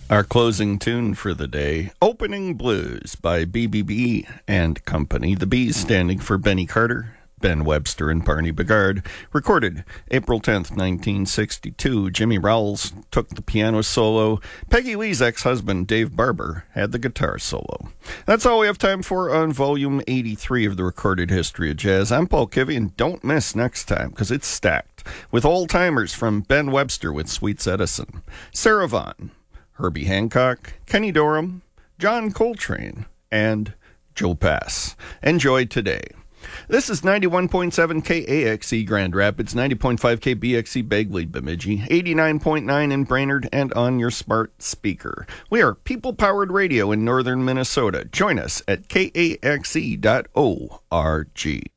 Our closing tune for the day, Opening Blues by BBB and Company. The B's standing for Benny Carter, Ben Webster, and Barney Bigard. Recorded April 10th, 1962. Jimmy Rowles took the piano solo. Peggy Lee's ex-husband, Dave Barber, had the guitar solo. That's all we have time for on Volume 83 of the Recorded History of Jazz. I'm Paul Kivy, and don't miss next time, because it's stacked with old-timers from Ben Webster with Sweets Edison, Sarah Vaughan, Herbie Hancock, Kenny Dorham, John Coltrane, and Joe Pass. Enjoy today. This is 91.7 KAXE Grand Rapids, 90.5 KBXE Begley Bemidji, 89.9 in Brainerd, and on your smart speaker. We are people-powered radio in northern Minnesota. Join us at kaxe.org.